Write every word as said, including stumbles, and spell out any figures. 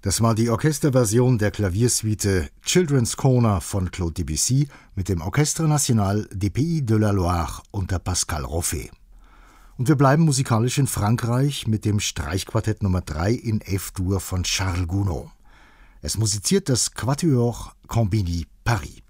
Das war die Orchesterversion der Klaviersuite Children's Corner von Claude Debussy mit dem Orchestre National des Pays de la Loire unter Pascal Roffet. Und wir bleiben musikalisch in Frankreich mit dem Streichquartett Nummer drei in F-Dur von Charles Gounod. Es musiziert das Quatuor Combini Paris.